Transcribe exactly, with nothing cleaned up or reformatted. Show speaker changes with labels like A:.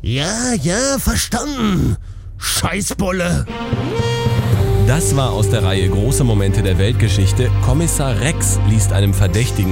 A: Ja, ja, verstanden. Scheißbolle.
B: Das war aus der Reihe Große Momente der Weltgeschichte. Kommissar Rex liest einem Verdächtigen